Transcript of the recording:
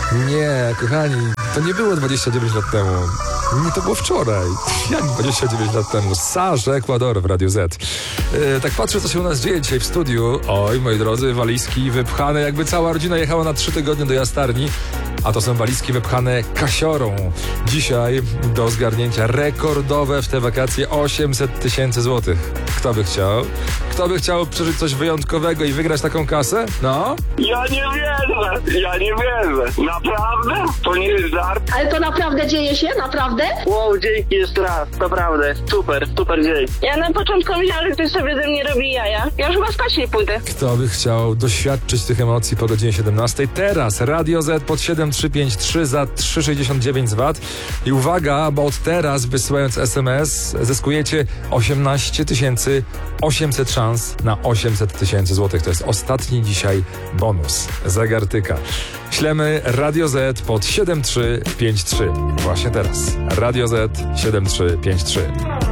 Nie, kochani, to nie było 29 lat temu. Nie, to było wczoraj. Jak 29 lat temu? Sarz Ekwador w Radiu Z. Tak patrzę, co się u nas dzieje dzisiaj w studiu. Oj, moi drodzy, walizki wypchane, jakby cała rodzina jechała na 3 tygodnie do Jastarni. A to są walizki wypchane kasiorą. Dzisiaj do zgarnięcia rekordowe w te wakacje 800 000 złotych. Kto by chciał? Kto by chciał przeżyć coś wyjątkowego i wygrać taką kasę? No? Ja nie wierzę. Naprawdę? To nie jest żart? Ale to naprawdę dzieje się? Naprawdę? Wow, dzięki jeszcze raz, naprawdę. Super dzień. Ja na początku myślałam, że ktoś sobie ze mnie robi jaja. Ja już chyba spać nie pójdę. Kto by chciał doświadczyć tych emocji po godzinie 17? Teraz Radio Z pod 7353 za 3,69 z VAT. I uwaga, bo od teraz wysyłając SMS zyskujecie 18 800 szans na 800 000 złotych. To jest ostatni dzisiaj bonus. Zegartyka. Ślemy Radio Z pod 7353. Właśnie teraz. Radio Z 7353.